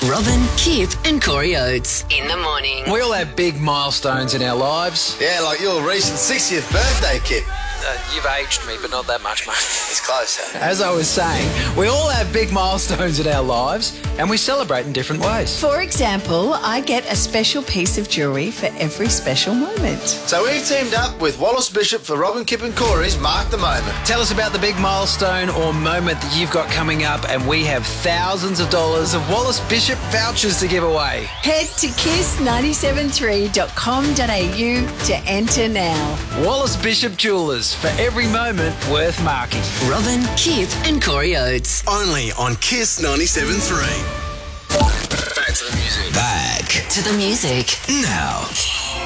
Robin, Kip and Corey Oates in the morning. We all have big milestones in our lives. Yeah, like your recent 60th birthday, Kip. You've aged me, but not that much, mate. It's close, huh? As I was saying, we all have big milestones in our lives and we celebrate in different ways. For example, I get a special piece of jewellery for every special moment. So we've teamed up with Wallace Bishop for Robin, Kip and Corey's Mark the Moment. Tell us about the big milestone or moment that you've got coming up, and we have thousands of dollars of Wallace Bishop vouchers to give away. Head to kiss973.com.au to enter now. Wallace Bishop Jewellers, for every moment worth marking. Robin, Kip and Corey Oates. Only on Kiss 97.3. Back to the music. Back To the music. now.